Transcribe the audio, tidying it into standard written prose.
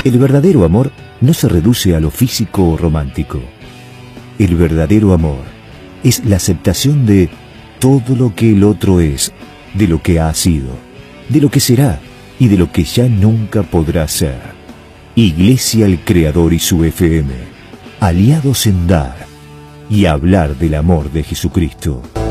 El verdadero amor no se reduce a lo físico o romántico. El verdadero amor es la aceptación de todo lo que el otro es, de lo que ha sido, de lo que será y de lo que ya nunca podrá ser. Iglesia El Creador y su FM, aliados en dar y hablar del amor de Jesucristo.